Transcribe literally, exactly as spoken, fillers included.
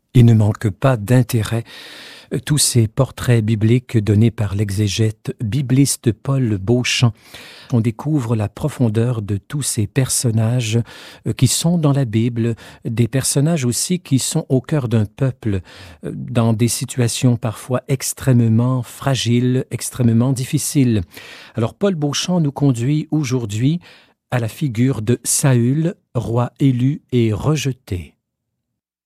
Il ne manque pas d'intérêt euh, tous ces portraits bibliques donnés par l'exégète bibliste Paul Beauchamp. On découvre la profondeur de tous ces personnages euh, qui sont dans la Bible, des personnages aussi qui sont au cœur d'un peuple, euh, dans des situations parfois extrêmement fragiles, extrêmement difficiles. Alors Paul Beauchamp nous conduit aujourd'hui à la figure de Saül, roi élu et rejeté.